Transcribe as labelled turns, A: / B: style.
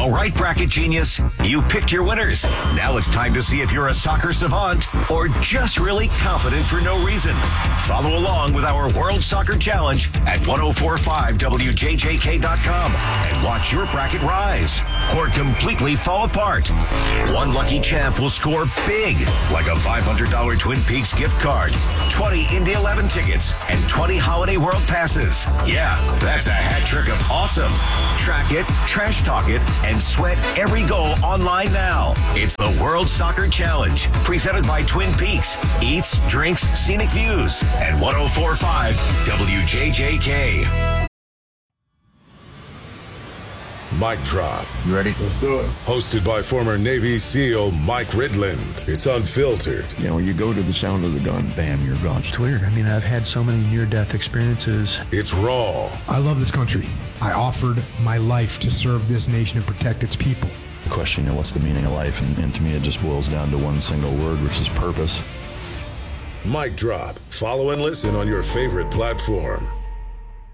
A: All right, Bracket Genius, you picked your winners. Now it's time to see if you're a soccer savant or just really confident for no reason. Follow along with our World Soccer Challenge at 1045wjjk.com and watch your bracket rise or completely fall apart. One lucky champ will score big, like a $500 Twin Peaks gift card, 20 Indy 11 tickets, and 20 Holiday World passes. Yeah, that's a hat trick of awesome. Track it, trash talk it, and sweat every goal online now. It's the World Soccer Challenge, presented by Twin Peaks, Eats, Drinks, Scenic Views, and 1045 WJJK.
B: Mic Drop.
C: You ready?
D: Let's do it.
B: Hosted by former Navy SEAL Mike Ridland. It's unfiltered.
C: You know, you go to the sound of the gun, bam, you're gone.
E: It's weird. I mean, I've had so many near-death experiences.
B: It's raw.
F: I love this country. I offered my life to serve this nation and protect its people.
C: The question, you know, what's the meaning of life? And to me, it just boils down to one single word, which is purpose.
B: Mic Drop. Follow and listen on your favorite platform.